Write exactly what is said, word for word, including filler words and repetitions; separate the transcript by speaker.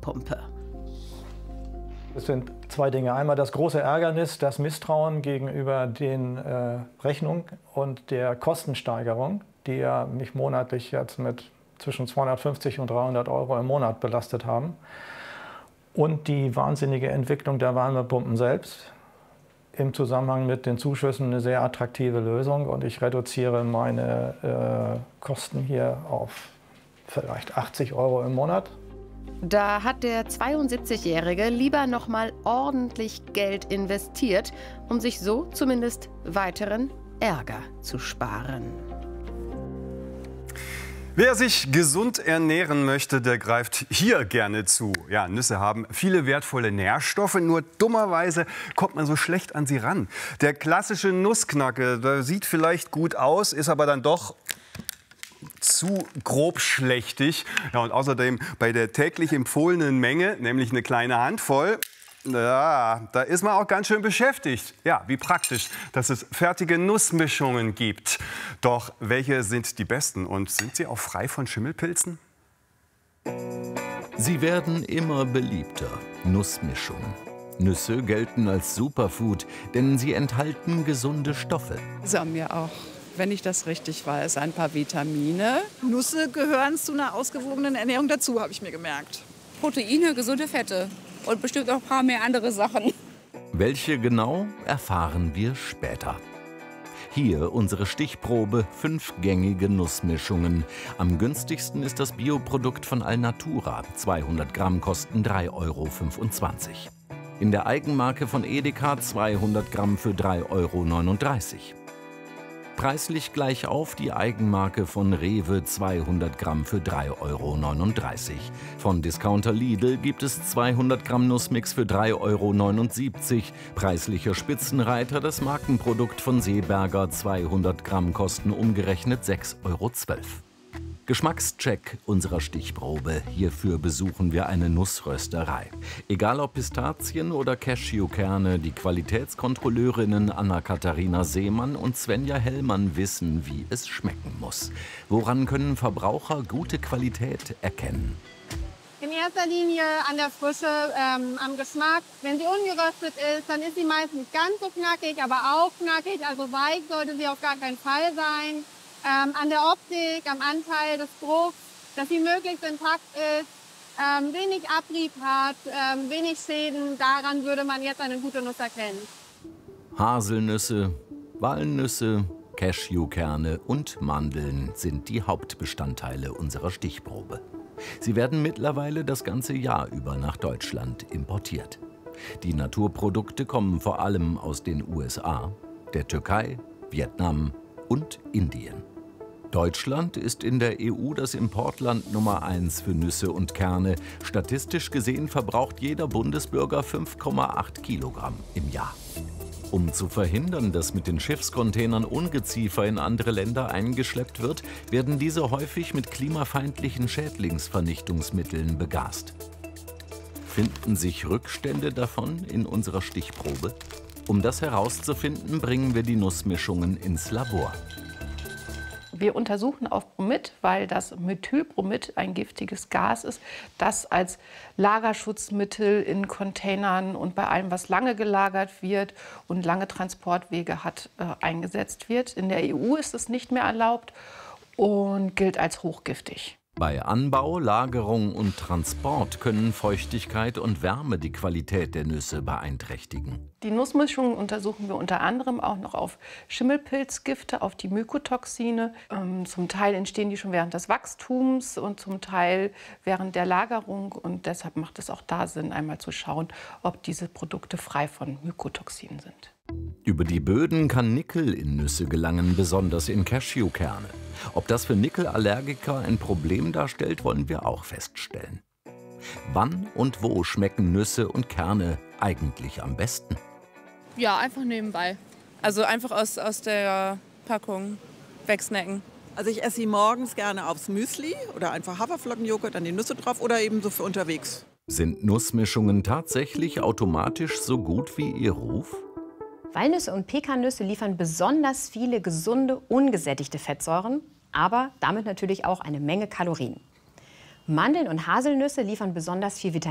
Speaker 1: Wärmepumpe.
Speaker 2: Es sind zwei Dinge. Einmal das große Ärgernis, das Misstrauen gegenüber den äh, Rechnungen und der Kostensteigerung, die ja mich monatlich jetzt mit zwischen zweihundertfünfzig und dreihundert Euro im Monat belastet haben. Und die wahnsinnige Entwicklung der Wärmepumpen selbst. Im Zusammenhang mit den Zuschüssen eine sehr attraktive Lösung. Und ich reduziere meine äh, Kosten hier auf vielleicht achtzig Euro im Monat.
Speaker 1: Da hat der zweiundsiebzigjährige lieber noch mal ordentlich Geld investiert, um sich so zumindest weiteren Ärger zu sparen.
Speaker 3: Wer sich gesund ernähren möchte, der greift hier gerne zu. Ja, Nüsse haben viele wertvolle Nährstoffe, nur dummerweise kommt man so schlecht an sie ran. Der klassische Nussknacke, der sieht vielleicht gut aus, ist aber dann doch zu grobschlächtig. Ja, und außerdem bei der täglich empfohlenen Menge, nämlich eine kleine Handvoll, ja, da ist man auch ganz schön beschäftigt. Ja, wie praktisch, dass es fertige Nussmischungen gibt. Doch welche sind die besten und sind sie auch frei von Schimmelpilzen?
Speaker 4: Sie werden immer beliebter. Nussmischungen. Nüsse gelten als Superfood, denn sie enthalten gesunde Stoffe.
Speaker 5: Sie haben ja auch, wenn ich das richtig weiß, ein paar Vitamine. Nüsse gehören zu einer ausgewogenen Ernährung dazu, habe ich mir gemerkt.
Speaker 6: Proteine, gesunde Fette und bestimmt auch ein paar mehr andere Sachen.
Speaker 4: Welche genau, erfahren wir später. Hier unsere Stichprobe fünfgängige Nussmischungen. Am günstigsten ist das Bioprodukt von Alnatura. zweihundert Gramm kosten drei Euro fünfundzwanzig. In der Eigenmarke von Edeka zweihundert Gramm für drei Euro neununddreißig. Preislich gleich auf die Eigenmarke von Rewe zweihundert Gramm für drei Euro neununddreißig. Von Discounter Lidl gibt es zweihundert Gramm Nussmix für drei Euro neunundsiebzig. Preislicher Spitzenreiter das Markenprodukt von Seeberger, zweihundert Gramm kosten umgerechnet sechs Euro zwölf. Geschmackscheck unserer Stichprobe. Hierfür besuchen wir eine Nussrösterei. Egal ob Pistazien oder Cashewkerne, die Qualitätskontrolleurinnen Anna-Katharina Seemann und Svenja Hellmann wissen, wie es schmecken muss. Woran können Verbraucher gute Qualität erkennen?
Speaker 7: In erster Linie an der Frische, ähm, am Geschmack. Wenn sie ungeröstet ist, dann ist sie meist nicht ganz so knackig, aber auch knackig. Also weich sollte sie auf gar keinen Fall sein. Ähm, an der Optik, am Anteil des Bruchs, dass sie möglichst intakt ist, ähm, wenig Abrieb hat, ähm, wenig Schäden. Daran würde man jetzt eine gute Nuss erkennen.
Speaker 4: Haselnüsse, Walnüsse, Cashewkerne und Mandeln sind die Hauptbestandteile unserer Stichprobe. Sie werden mittlerweile das ganze Jahr über nach Deutschland importiert. Die Naturprodukte kommen vor allem aus den U S A, der Türkei, Vietnam und Indien. Deutschland ist in der E U das Importland Nummer eins für Nüsse und Kerne. Statistisch gesehen verbraucht jeder Bundesbürger fünf Komma acht Kilogramm im Jahr. Um zu verhindern, dass mit den Schiffscontainern Ungeziefer in andere Länder eingeschleppt wird, werden diese häufig mit klimafeindlichen Schädlingsvernichtungsmitteln begast. Finden sich Rückstände davon in unserer Stichprobe? Um das herauszufinden, bringen wir die Nussmischungen ins Labor.
Speaker 8: Wir untersuchen auf Bromid, weil das Methylbromid ein giftiges Gas ist, das als Lagerschutzmittel in Containern und bei allem, was lange gelagert wird und lange Transportwege hat, äh, eingesetzt wird. In der E U ist es nicht mehr erlaubt und gilt als hochgiftig.
Speaker 4: Bei Anbau, Lagerung und Transport können Feuchtigkeit und Wärme die Qualität der Nüsse beeinträchtigen.
Speaker 8: Die Nussmischungen untersuchen wir unter anderem auch noch auf Schimmelpilzgifte, auf die Mykotoxine. Ähm, zum Teil entstehen die schon während des Wachstums und zum Teil während der Lagerung. Und deshalb macht es auch da Sinn, einmal zu schauen, ob diese Produkte frei von Mykotoxinen sind.
Speaker 4: Über die Böden kann Nickel in Nüsse gelangen, besonders in Cashewkerne. Ob das für Nickelallergiker ein Problem darstellt, wollen wir auch feststellen. Wann und wo schmecken Nüsse und Kerne eigentlich am besten?
Speaker 6: Ja, einfach nebenbei. Also einfach aus, aus der Packung wegsnacken.
Speaker 5: Also ich esse sie morgens gerne aufs Müsli oder einfach Haferflockenjoghurt, dann die Nüsse drauf oder eben so für unterwegs.
Speaker 4: Sind Nussmischungen tatsächlich automatisch so gut wie ihr Ruf?
Speaker 9: Walnüsse und Pekannüsse liefern besonders viele gesunde, ungesättigte Fettsäuren, aber damit natürlich auch eine Menge Kalorien. Mandeln und Haselnüsse liefern besonders viel Vitamin